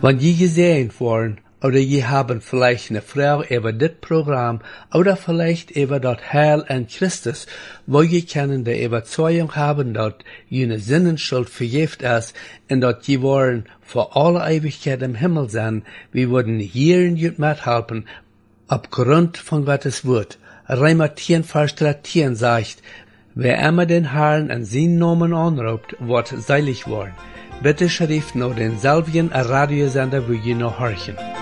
Wenn je gesehen worden, oder je haben vielleicht eine Frau über das Programm oder vielleicht über das Heil an Christus, wo je können die Überzeugung haben, dass jene Sinnenschuld vergift ist und dass je wollen für alle Ewigkeit im Himmel sein, wir würden hier in jut mithelfen, aufgrund von Gottes Wort. Römer 10, Vers 13 sagt, wer immer den Herrn an seinen Namen anruft, wird seilig worden. Bitte schrift noch denselben Radiosender, wo je noch horchen.